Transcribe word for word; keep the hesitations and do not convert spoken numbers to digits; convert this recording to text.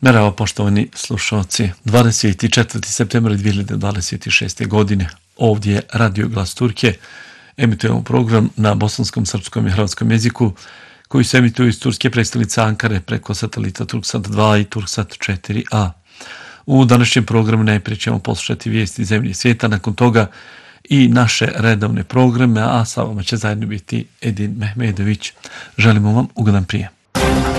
Merhaba poštovani slušalci, dvadeset četvrti septembar dvije hiljade dvadeset šeste. godine ovdje je Radio Glas Turke. Emitujemo program na bosanskom, srpskom i hrvatskom jeziku koji se emituje iz turske prestonice Ankare preko satelita Turksat dva i Turksat četiri a. U današnjem programu najprije ćemo poslušati vijesti zemlje i svijeta, nakon toga i naše redovne programe, a sa vama će zajedno biti Edin Mehmedović. Želimo vam ugodan prijem.